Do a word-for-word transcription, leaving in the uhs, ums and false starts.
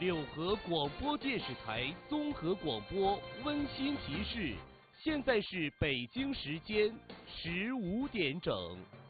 柳河广播电视台综合广播温馨提示：现在是北京时间十五点整。